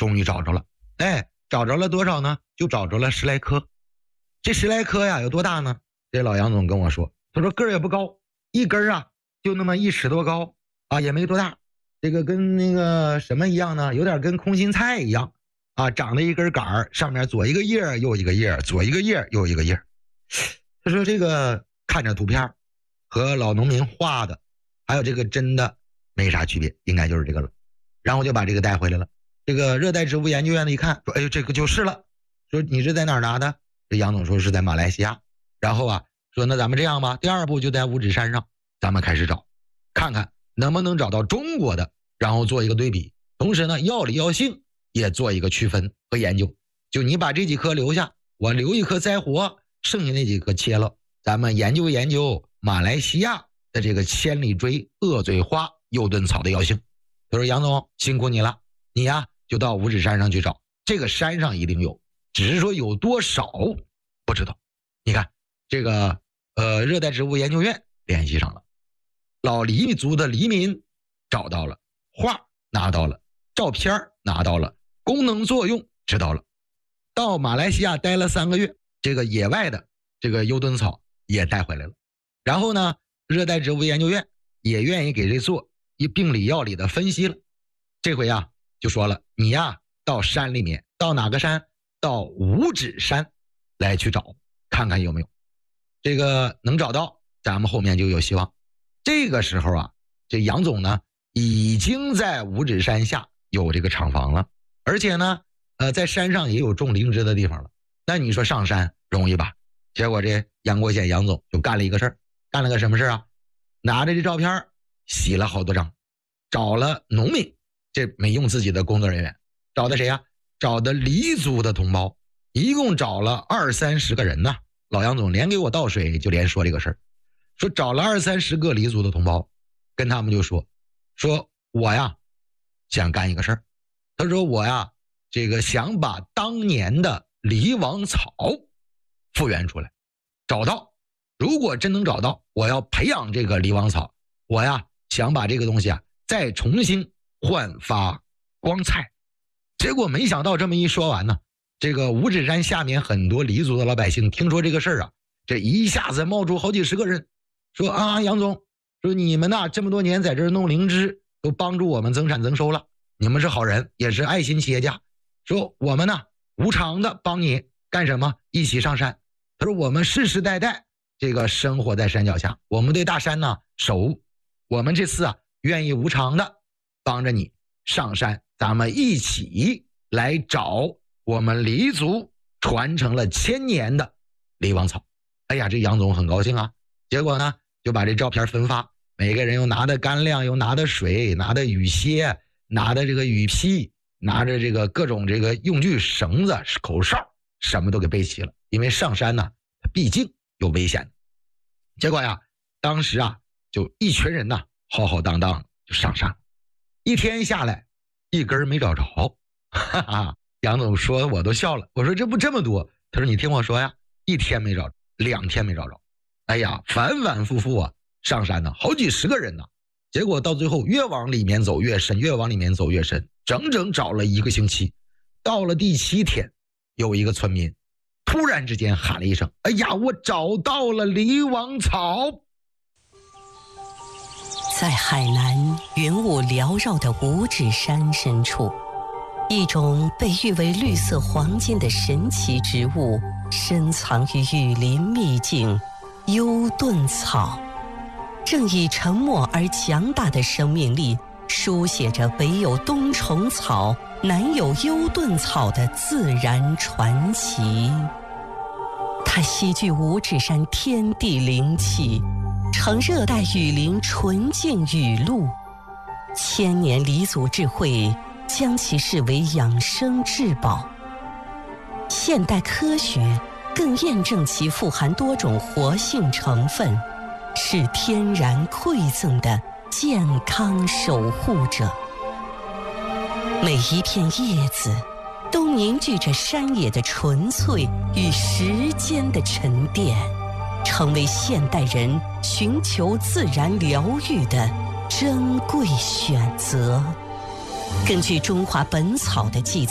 终于找着了。找着了多少呢？就找着了10来颗。这10来颗呀，有多大呢？这老杨总跟我说，他说个儿也不高，一根啊就那么1尺多高啊，也没多大。这个跟那个什么一样呢？有点跟空心菜一样啊，长了一根杆儿，上面左一个叶右一个叶，左一个叶右一个叶。他说这个看着图片和老农民画的还有这个真的没啥区别，应该就是这个了。然后就把这个带回来了。这个热带植物研究院的一看，说哎呦这个就是了。说你是在哪儿拿的？这杨总说是在马来西亚。然后啊说那咱们这样吧，第2步就在五指山上，咱们开始找，看看能不能找到中国的，然后做一个对比，同时呢药理药性也做一个区分和研究。就你把这几颗留下，我留一颗栽活，剩下那几颗切了，咱们研究研究马来西亚的这个千里锥鳄嘴花右盾草的药性。他说杨总辛苦你了，你呀就到五指山上去找，这个山上一定有，只是说有多少不知道。你看这个热带植物研究院联系上了，老黎族的黎民找到了，画拿到了，照片拿到了，功能作用知道了。到马来西亚待了3个月，这个野外的这个优盾草也带回来了。然后呢热带植物研究院也愿意给这做一病理药理的分析了。这回啊就说了，你呀到山里面，到哪个山？到五指山来去找，看看有没有这个能找到，咱们后面就有希望。这个时候啊，这杨总呢已经在五指山下有这个厂房了，而且呢在山上也有种灵芝的地方了。那你说上山容易吧？结果这杨国显杨总就干了一个事儿，干了个什么事啊？拿着这照片洗了好多张，找了农民，这没用自己的工作人员，找的谁啊？找的黎族的同胞，一共找了20-30个人呢。老杨总连给我倒水就连说这个事儿，说找了20-30个黎族的同胞，跟他们就说我呀想干一个事儿。他说我呀这个想把当年的黎王草复原出来，找到，如果真能找到，我要培养这个黎王草，我呀想把这个东西啊再重新焕发光彩。结果没想到这么一说完呢，这个五指山下面很多黎族的老百姓听说这个事儿啊，这一下子冒出好几十个人，说啊杨总，说你们呐这么多年在这儿弄灵芝，都帮助我们增产增收了，你们是好人，也是爱心企业家，说我们呢无偿的帮你干什么？一起上山。他说我们世世代代这个生活在山脚下，我们对大山呢熟，我们这次啊愿意无偿的帮着你上山，咱们一起来找我们黎族传承了1000年的黎王草。哎呀，这杨总很高兴啊。结果呢就把这照片分发，每个人又拿的干粮，又拿的水，拿的雨靴，拿的这个雨披，拿着这个各种这个用具，绳子口哨什么都给备齐了，因为上山呢毕竟有危险。结果呀当时啊就一群人呢浩浩荡荡就上山，一天下来一根没找着。哈哈，杨总说我都笑了，我说这不这么多？他说你听我说呀，1天没找着，2天没找着，哎呀反反复复啊上山呢好几十个人呢。结果到最后越往里面走越深，越往里面走越深，整整找了1个星期。到了第7天，有一个村民突然之间喊了一声，哎呀我找到了黎王草。 在海南云雾缭绕的五指山深处，一种被誉为绿色黄金的神奇植物深藏于雨林秘境幽盾草，正以沉默而强大的生命力书写着北有冬虫草，南有幽盾草的自然传奇。它吸聚五指山天地灵气，成热带雨林纯净雨露，1000年黎族智慧将其视为养生至宝。现代科学更验证其富含多种活性成分，是天然馈赠的健康守护者。每一片叶子都凝聚着山野的纯粹与时间的沉淀，成为现代人寻求自然疗愈的珍贵选择。根据《中华本草》的记载，